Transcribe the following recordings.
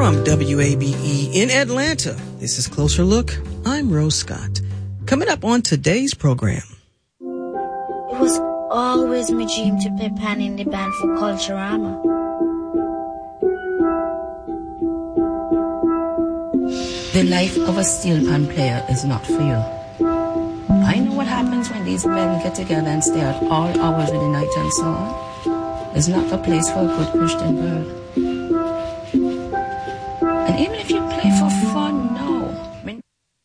From WABE in Atlanta, this is Closer Look. I'm Rose Scott. Coming up on today's program. It was always my dream to play pan in the band for Culturama. The life of a steel pan player is not for you. I know what happens when these men get together and stay out all hours of the night and so on. It's not a place for a good Christian girl. And even if you play for fun, no.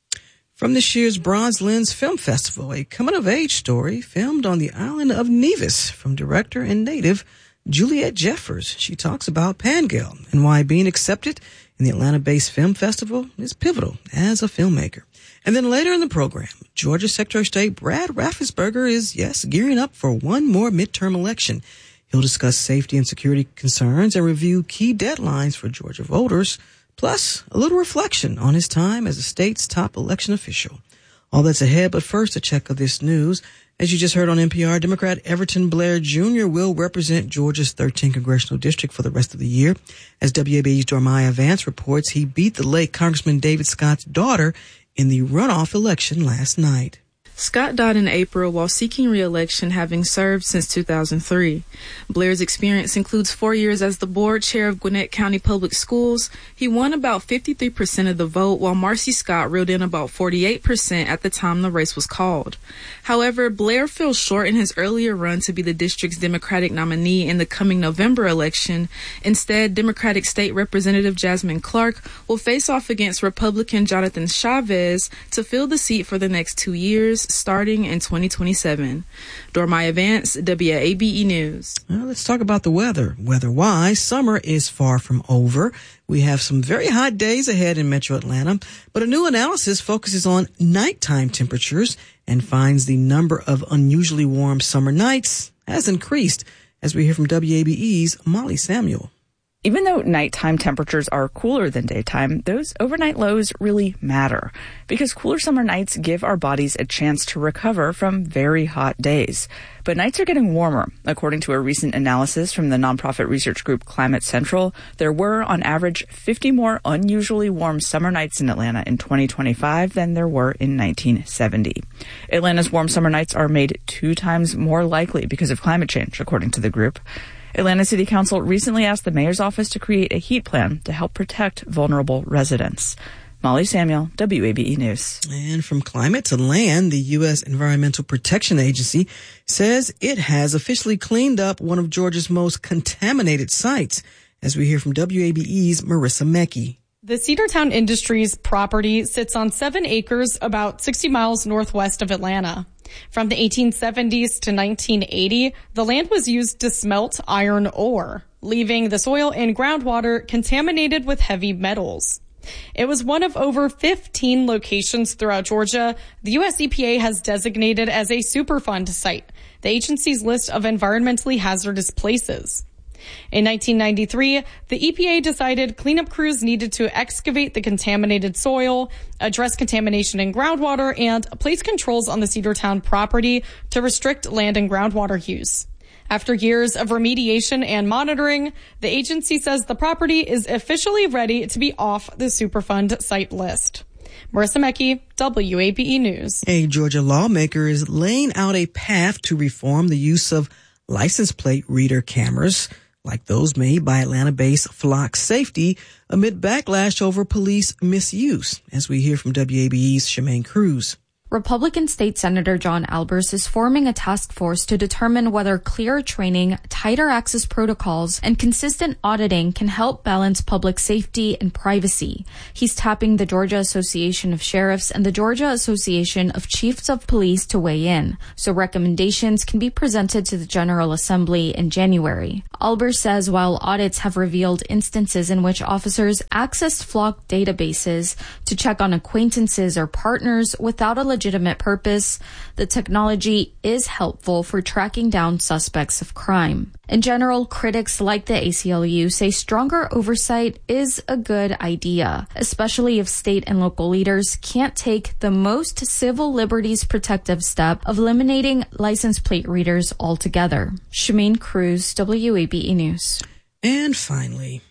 From this year's Bronze Lens Film Festival, a coming-of-age story filmed on the island of Nevis from director and native Juliet Jeffers. She talks about Pangale and why being accepted in the Atlanta-based film festival is pivotal as a filmmaker. And then later in the program, Georgia Secretary of State Brad Raffensperger is, gearing up for one more midterm election. He'll discuss safety and security concerns and review key deadlines for Georgia voters, plus a little reflection on his time as the state's top election official. All that's ahead, but first a check of this news. As you just heard on NPR, Democrat Everton Blair Jr. will represent Georgia's 13th congressional district for the rest of the year. As WABE's Dormaya Vance reports, he beat the late Congressman David Scott's daughter in the runoff election last night. Scott died in April while seeking re-election, having served since 2003. Blair's experience includes 4 years as the board chair of Gwinnett County Public Schools. He won about 53% of the vote, while Marcy Scott reeled in about 48% at the time the race was called. However, Blair fell short in his earlier run to be the district's Democratic nominee in the coming November election. Instead, Democratic State Representative Jasmine Clark will face off against Republican Jonathan Chavez to fill the seat for the next 2 years, starting in 2027. Dormaya Vance, WABE News. Well, let's talk about the weather. Weather-wise, summer is far from over. We have some very hot days ahead in Metro Atlanta, but a new analysis focuses on nighttime temperatures and finds the number of unusually warm summer nights has increased, as we hear from WABE's Molly Samuel. Even though nighttime temperatures are cooler than daytime, those overnight lows really matter because cooler summer nights give our bodies a chance to recover from very hot days. But nights are getting warmer. According to a recent analysis from the nonprofit research group Climate Central, there were, on average, 50 more unusually warm summer nights in Atlanta in 2025 than there were in 1970. Atlanta's warm summer nights are made 2 times more likely because of climate change, according to the group. Atlanta City Council recently asked the mayor's office to create a heat plan to help protect vulnerable residents. Molly Samuel, WABE News. And from climate to land, the U.S. Environmental Protection Agency says it has officially cleaned up one of Georgia's most contaminated sites, as we hear from WABE's Marissa Mecki. The Cedartown Industries property sits on 7 acres about 60 miles northwest of Atlanta. From the 1870s to 1980, the land was used to smelt iron ore, leaving the soil and groundwater contaminated with heavy metals. It was one of over 15 locations throughout Georgia the U.S. EPA has designated as a Superfund site, the agency's list of environmentally hazardous places. In 1993, the EPA decided cleanup crews needed to excavate the contaminated soil, address contamination in groundwater, and place controls on the Cedartown property to restrict land and groundwater use. After years of remediation and monitoring, the agency says the property is officially ready to be off the Superfund site list. Marissa Mecki, WABE News. A Georgia lawmaker is laying out a path to reform the use of license plate reader cameras, like those made by Atlanta-based Flock Safety, amid backlash over police misuse, as we hear from WABE's Shemaine Cruz. Republican State Senator John Albers is forming a task force to determine whether clear training, tighter access protocols, and consistent auditing can help balance public safety and privacy. He's tapping the Georgia Association of Sheriffs and the Georgia Association of Chiefs of Police to weigh in, so recommendations can be presented to the General Assembly in January. Albers says while audits have revealed instances in which officers accessed Flock databases to check on acquaintances or partners without a legitimate purpose, the technology is helpful for tracking down suspects of crime. In general, critics like the ACLU say stronger oversight is a good idea, especially if state and local leaders can't take the most civil liberties protective step of eliminating license plate readers altogether. Shemaine Cruz, WABE News. And finally,